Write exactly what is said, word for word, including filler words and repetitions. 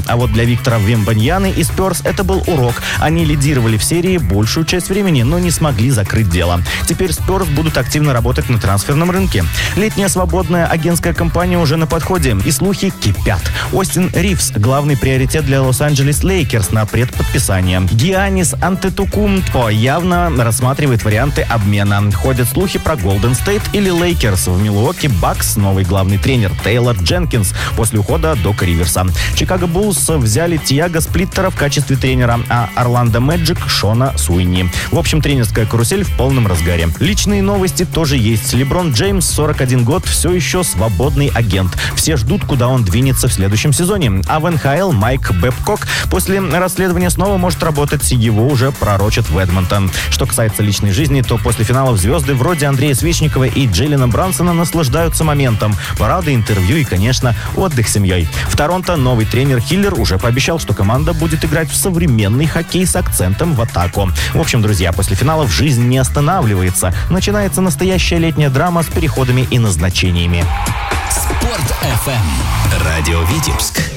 А вот для Виктора Вембаньяны и Спёрс это был урок. Они лидировали в серии большую часть времени, но не смогли закрыть дело. Теперь Спёрс будут активно работать на трансферном рынке. Летняя свободная агентская компания уже на подходе, и слухи кипят. Остин Ривз – главный приоритет для Лос-Анджелес Лейкерс на предподписание. Гианнис Антетокумпо явно рассматривает варианты обмена. Ходят слухи про Голден Стейт или Лейкерс. В Милуоки Бакс новый главный тренер Тейлор Дженкинс после ухода Дока Риверса. Чикаго Буллс взяли Тиаго Сплиттера в качестве тренера, а Орландо Мэджик – Шона Суини. В общем, тренерская карусель в полном разгаре. Личные новости тоже есть. Леброн Джеймс, сорок один год, все еще свободный агент. Все ждут, куда он двинется в следующем сезоне. А в эн ха эл Майк Бэбкок после расследования снова может работать. Его уже пророчат в Эдмонтон. Что касается личной жизни, то после финалов звезды вроде Андрея Свечникова и Джейлена Брансона наслаждаются моментом. Парады, интервью и, конечно, отдых с семьей. В Торонто новый тренер Хиллер уже пообещал, что команда будет играть в современный хоккей с акцентом в атаку. В общем, друзья, после финалов жизнь не останавливается. Начинается настоящая летняя драма с переходами и назначениями. Спорт эф эм. Радио Витебск.